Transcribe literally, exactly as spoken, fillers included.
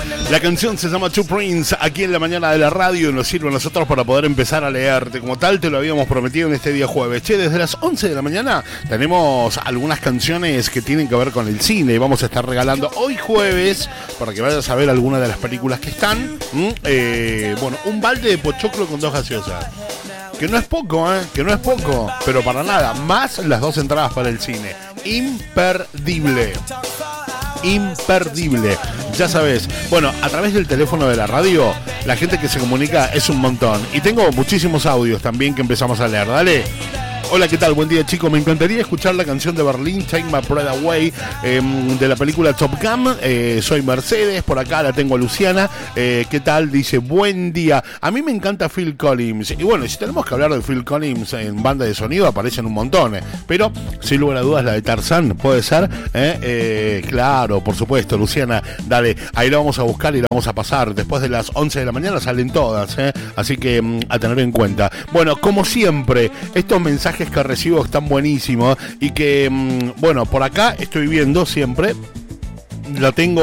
La canción se llama Two Prince, aquí en la mañana de la radio, y nos sirve a nosotros para poder empezar a leerte. Como tal, te lo habíamos prometido en este día jueves. Che, desde las once de la mañana tenemos algunas canciones que tienen que ver con el cine. Y vamos a estar regalando hoy jueves, para que vayas a ver alguna de las películas que están. ¿Mm? Eh, bueno, un balde de pochoclo con dos gaseosas. Que no es poco, ¿eh? Que no es poco, pero para nada. Más las dos entradas para el cine. Imperdible. Imperdible. Ya sabes, bueno, a través del teléfono de la radio, la gente que se comunica es un montón. Y tengo muchísimos audios también que empezamos a leer. Dale. Hola, ¿qué tal? Buen día, chicos. Me encantaría escuchar la canción de Berlín, Take My Breath Away, eh, de la película Top Gun. Eh, soy Mercedes, por acá la tengo a Luciana. Eh, ¿Qué tal? Dice, buen día. A mí me encanta Phil Collins. Y bueno, si tenemos que hablar de Phil Collins en banda de sonido, aparecen un montón. Eh. Pero, sin lugar a dudas, la de Tarzán, ¿puede ser? ¿Eh? Eh, claro, por supuesto, Luciana. Dale, ahí la vamos a buscar y la vamos a pasar. Después de las once de la mañana salen todas. Eh. Así que, mm, a tener en cuenta. Bueno, como siempre, estos mensajes que recibo están buenísimos y que, bueno, por acá estoy viendo siempre, la tengo